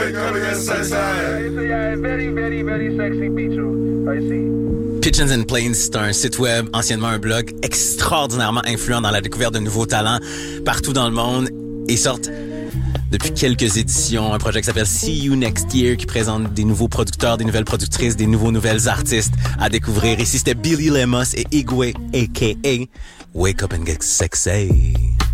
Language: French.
wake up and get sexy. Yeah, very, very, very sexy Pichu. I see. Pigeons and Planes, c'est un site web, anciennement un blog, extraordinairement influent dans la découverte de nouveaux talents partout dans le monde et sortent depuis quelques éditions un projet qui s'appelle See You Next Year qui présente des nouveaux producteurs, des nouvelles productrices, des nouvelles artistes à découvrir. Ici, c'était Billy Lemos et Igwe, a.k.a. Wake Up and Get Sexy.